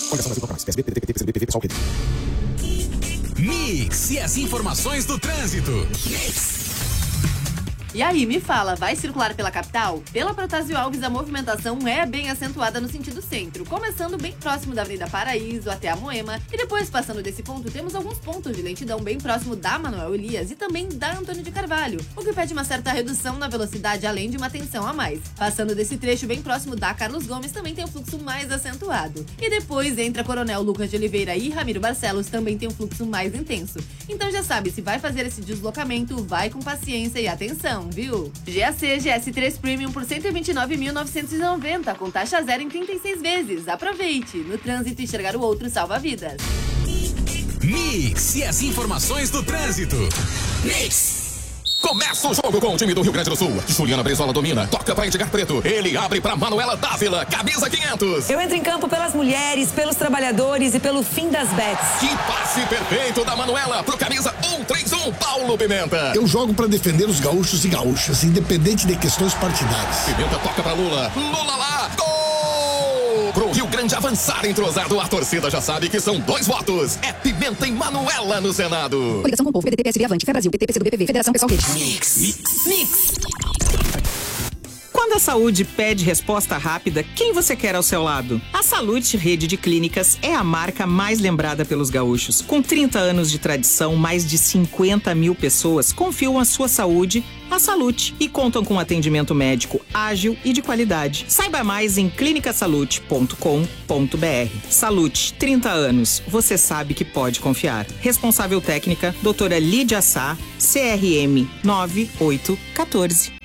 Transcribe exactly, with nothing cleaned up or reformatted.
Mix e as informações do trânsito. Mix. E aí, me fala, vai circular pela capital? Pela Protásio Alves, a movimentação é bem acentuada no sentido centro, começando bem próximo da Avenida Paraíso até a Moema, e depois, passando desse ponto, temos alguns pontos de lentidão bem próximo da Manuel Elias e também da Antônio de Carvalho, o que pede uma certa redução na velocidade, além de uma tensão a mais. Passando desse trecho bem próximo da Carlos Gomes, também tem um fluxo mais acentuado. E depois, entre a Coronel Lucas de Oliveira e Ramiro Barcelos, também tem um fluxo mais intenso. Então já sabe, se vai fazer esse deslocamento, vai com paciência e atenção, viu? G A C G S três Premium por cento e vinte e nove mil novecentos e noventa, com taxa zero em trinta e seis vezes. Aproveite! No trânsito, enxergar o outro salva vidas. Mix e as informações do trânsito. Mix. Começa o jogo com o time do Rio Grande do Sul. Juliana Brizola domina, toca para Edgar Preto. Ele abre para Manuela Dávila, camisa quinhentos. Eu entro em campo pelas mulheres, pelos trabalhadores e pelo fim das bets. Que passe perfeito da Manuela pro camisa cento e trinta e um, Paulo Pimenta. Eu jogo para defender os gaúchos e gaúchas, independente de questões partidárias. Pimenta toca para Lula. Lula lá, gol! Pro Rio Grande avançar entrosado, a torcida já sabe que são dois votos. É Pimenta e Manuela no Senado. Coligação com o povo, P D T, P S B, Avante, Fé Brasil, P T, P C do B P V, Federação Pessoal Rede. Mix. Mix. Mix. Quando a saúde pede resposta rápida, quem você quer ao seu lado? A Salute Rede de Clínicas é a marca mais lembrada pelos gaúchos. Com trinta anos de tradição, mais de cinquenta mil pessoas confiam a sua saúde à Salute e contam com atendimento médico ágil e de qualidade. Saiba mais em clinica salute ponto com ponto br. Salute, trinta anos. Você sabe que pode confiar. Responsável técnica, doutora Lídia Sá, C R M nove oito um quatro.